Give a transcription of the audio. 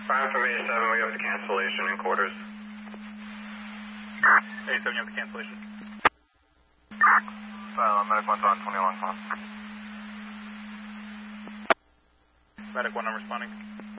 5 from 87, we have the cancellation in quarters. 87, you have the cancellation. Medic 1's on 21 clock. Medic 1, I'm responding.